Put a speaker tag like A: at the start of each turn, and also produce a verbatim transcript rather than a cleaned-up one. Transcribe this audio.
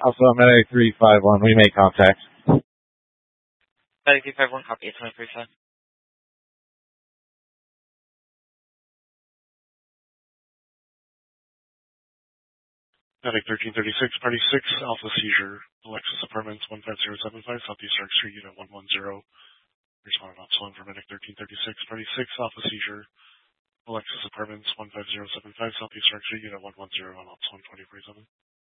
A: Alpha Medic three five one, we make contact.
B: Medic three five one, copy, eight twenty three five.
C: Medic thirteen thirty-six, Party six, Alpha Seizure, Alexis Apartments, one five zero seven five, Southeast Stark Street, Unit one one zero. Responded Ops one for Medic thirteen thirty-six, Party six, Alpha Seizure, Alexis Apartments, one five zero seven five, Southeast Stark Street, Unit one one zero, on Ops one twenty forty-seven.